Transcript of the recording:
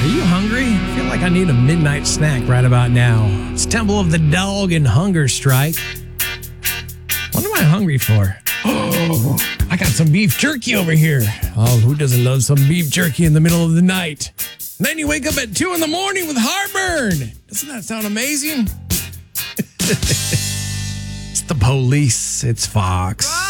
Are you hungry? I feel like I need a midnight snack right about now. It's Temple of the Dog and Hunger Strike. What am I hungry for? Oh, I got some beef jerky over here. Oh, who doesn't love some beef jerky in the middle of the night? And then you wake up at 2 a.m. with heartburn. Doesn't that sound amazing? It's the police. It's Fox.